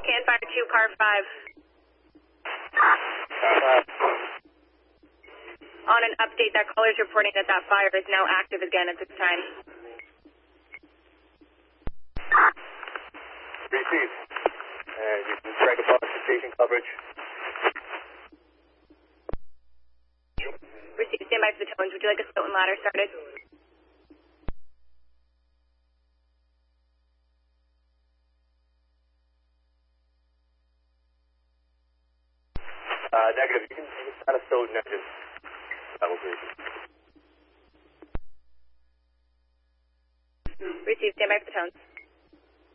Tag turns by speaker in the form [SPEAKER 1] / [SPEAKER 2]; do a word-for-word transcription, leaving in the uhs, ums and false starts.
[SPEAKER 1] Can fire two, car five.
[SPEAKER 2] Uh,
[SPEAKER 1] On an update, that caller is reporting that that fire is now active again at this time.
[SPEAKER 2] Receive. And you can track the station coverage.
[SPEAKER 1] Receive, stand by for the tones. Would you like a Stoughton ladder started?
[SPEAKER 2] Uh, negative. You can, you can start a Stoughton engine. Level three.
[SPEAKER 1] Receive, stand by for the tones.